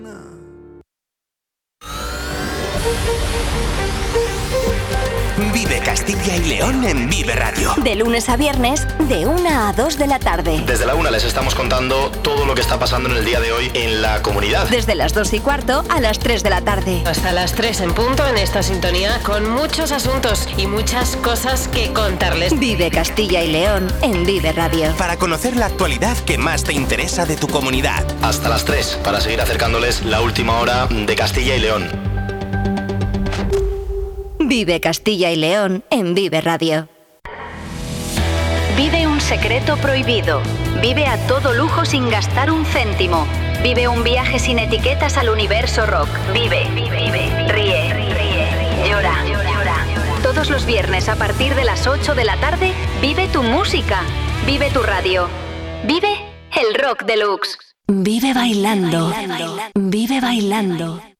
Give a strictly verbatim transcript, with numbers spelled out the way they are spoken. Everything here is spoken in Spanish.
Vive Castilla y León en Vive Radio. De lunes a viernes, de una a dos de la tarde. Desde la una les estamos contando todo lo que está pasando en el día de hoy en la comunidad. Desde las dos y cuarto a las tres de la tarde. Hasta las tres en punto en esta sintonía, con muchos asuntos y muchas cosas que contarles. Vive Castilla y León en Vive Radio. Para conocer la actualidad que más te interesa de tu comunidad. Hasta las tres, para seguir acercándoles la última hora de Castilla y León. Vive Castilla y León en Vive Radio. Vive un secreto prohibido. Vive a todo lujo sin gastar un céntimo. Vive un viaje sin etiquetas al universo rock. Vive, vive, vive. Ríe, ríe. Llora, llora. Todos los viernes a partir de las ocho de la tarde, vive tu música. Vive tu radio. Vive el rock deluxe. Vive bailando. Vive bailando.